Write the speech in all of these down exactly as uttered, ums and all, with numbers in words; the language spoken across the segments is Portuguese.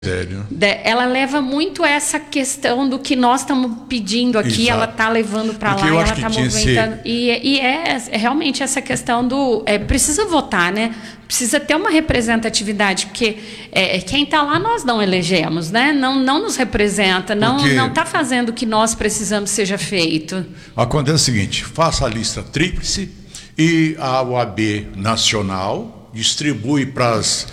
Sério? Ela leva muito essa questão do que nós estamos pedindo aqui. Exato. Ela está levando para lá, ela está movimentando. Ser... E, e é, é realmente essa questão do... É, precisa votar, né? Precisa ter uma representatividade, porque é, quem está lá nós não elegemos, né? Não, não nos representa, não está fazendo o que nós precisamos seja feito. Acontece o seguinte, faça a lista tríplice e a O A B nacional distribui para as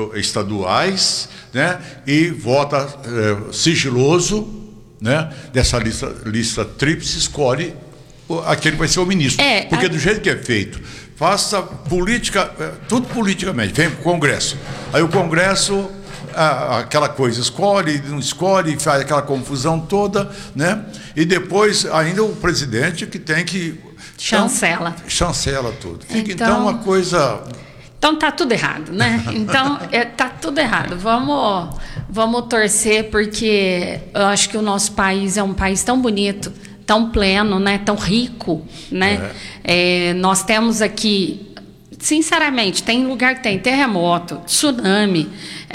estaduais, né, e vota é, sigiloso, né, dessa lista, lista tríplice, escolhe aquele que vai ser o ministro. É, porque a... do jeito que é feito, faça política, tudo politicamente, vem para o Congresso. Aí o Congresso, a, aquela coisa, escolhe, não escolhe, faz aquela confusão toda, né, e depois ainda o presidente que tem que... Chancela. Então, chancela tudo. Fica então, então uma coisa... Então tá tudo errado, né? Então é, tá tudo errado. Vamos, vamos torcer, porque eu acho que o nosso país é um país tão bonito, tão pleno, né? Tão rico, né? É. É, nós temos aqui, sinceramente, tem lugar que tem terremoto, tsunami,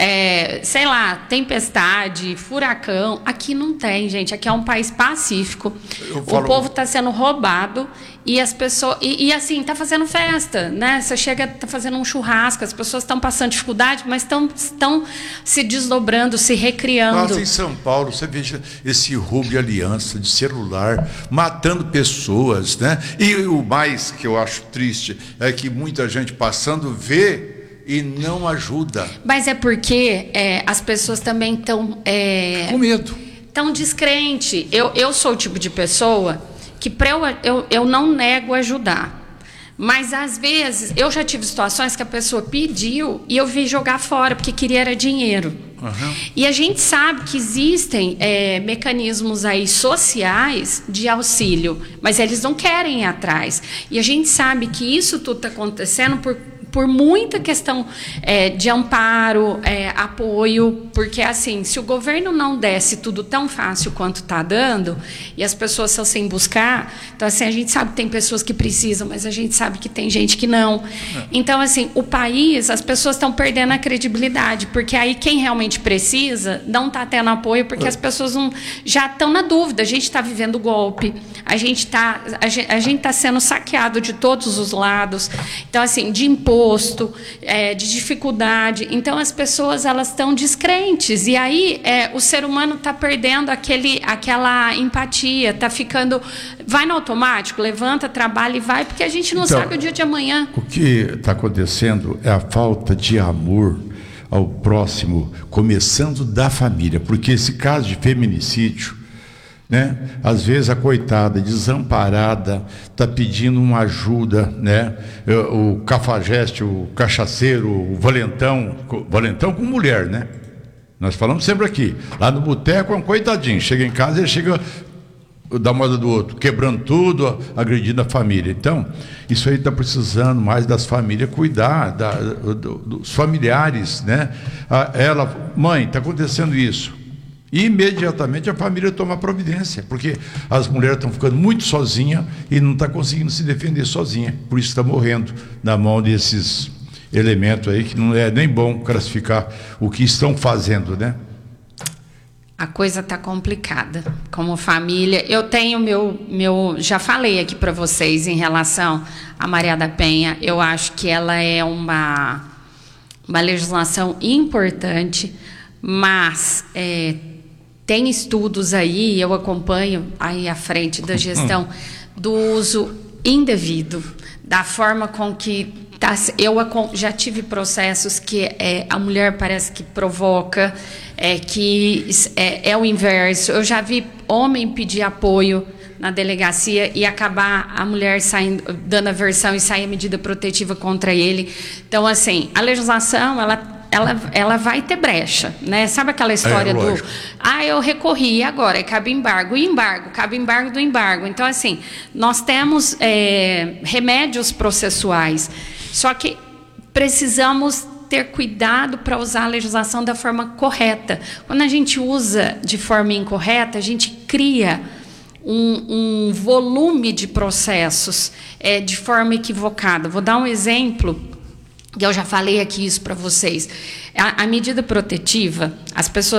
é, sei lá, tempestade, furacão. Aqui não tem, gente. Aqui é um país pacífico. Eu falo... O povo está sendo roubado. E as pessoas, e, e assim, tá fazendo festa, né? Você chega, tá fazendo um churrasco, as pessoas estão passando dificuldade, mas estão estão se desdobrando, se recriando. Mas em São Paulo, você veja esse roubo de aliança, de celular, matando pessoas, né? E o mais que eu acho triste é que muita gente passando vê e não ajuda. Mas é porque é, as pessoas também estão... É, com medo. Estão descrente. Eu, eu sou o tipo de pessoa... que pra eu, eu, eu não nego ajudar. Mas, às vezes, eu já tive situações que a pessoa pediu e eu vi jogar fora, porque queria era dinheiro. Uhum. E a gente sabe que existem é, mecanismos aí sociais de auxílio, mas eles não querem ir atrás. E a gente sabe que isso tudo está acontecendo por... por muita questão é, de amparo, é, apoio, porque assim, se o governo não desse tudo tão fácil quanto está dando, e as pessoas são sem buscar, então assim, a gente sabe que tem pessoas que precisam, mas a gente sabe que tem gente que não. Então assim, o país, as pessoas estão perdendo a credibilidade, porque aí quem realmente precisa não está tendo apoio, porque as pessoas não, já estão na dúvida. A gente está vivendo golpe, a gente está a gente, a gente tá sendo saqueado de todos os lados, então assim, de imposto, É, de dificuldade. Então as pessoas elas estão descrentes e aí é, o ser humano está perdendo aquele, aquela empatia, está ficando, vai no automático, levanta, trabalha e vai, porque a gente não então, sabe o dia de amanhã. O que está acontecendo é a falta de amor ao próximo, começando da família, porque esse caso de feminicídio, né? Às vezes a coitada desamparada está pedindo uma ajuda, né? O cafajeste, o cachaceiro, o valentão, valentão com mulher, né? Nós falamos sempre aqui, lá no boteco é um coitadinho, chega em casa ele chega da moda do outro, quebrando tudo, agredindo a família. Então, isso aí está precisando mais das famílias cuidar, da, do, dos familiares, né? Ela, mãe, está acontecendo isso. E imediatamente a família toma providência, porque as mulheres estão ficando muito sozinhas e não estão conseguindo se defender sozinha, por isso está morrendo na mão desses elementos aí, que não é nem bom classificar o que estão fazendo, né? A coisa está complicada, como família. Eu tenho meu, meu, já falei aqui para vocês em relação a Maria da Penha, eu acho que ela é uma, uma legislação importante, mas... É, tem estudos aí, eu acompanho aí à frente da gestão do uso indevido, da forma com que tá, eu já tive processos que é, a mulher parece que provoca, é, que é, é o inverso. Eu já vi homem pedir apoio na delegacia e acabar a mulher saindo, dando a versão e sair a medida protetiva contra ele. Então, assim, a legislação, ela Ela, ela vai ter brecha, né? Sabe aquela história é, do... Ah, eu recorri, e agora? E cabe embargo. E embargo? Cabe embargo do embargo. Então, assim, nós temos é, remédios processuais, só que precisamos ter cuidado para usar a legislação da forma correta. Quando a gente usa de forma incorreta, a gente cria um, um volume de processos é, de forma equivocada. Vou dar um exemplo... E eu já falei aqui isso para vocês. A, a medida protetiva, as pessoas